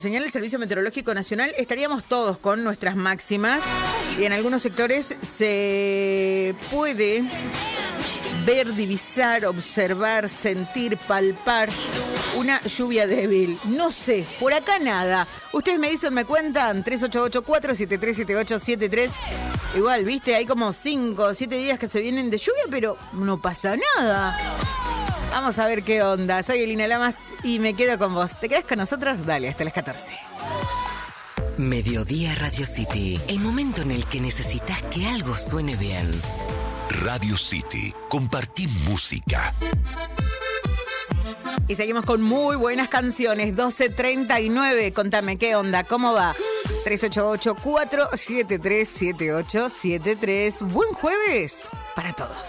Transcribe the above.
Señala el Servicio Meteorológico Nacional, estaríamos todos con nuestras máximas y en algunos sectores se puede ver, divisar, observar, sentir, palpar una lluvia débil. No sé, por acá nada. Ustedes me dicen, me cuentan, 3884-737873. Igual, viste, hay como 5 o 7 días que se vienen de lluvia, pero no pasa nada. Vamos a ver qué onda. Soy Elina Lamas y me quedo con vos. ¿Te quedás con nosotros? Dale, hasta las 14. Mediodía Radio City. El momento en el que necesitas que algo suene bien. Radio City. Compartí música. Y seguimos con muy buenas canciones. 12:39. Contame, ¿qué onda? ¿Cómo va? 3884-737873. Buen jueves para todos.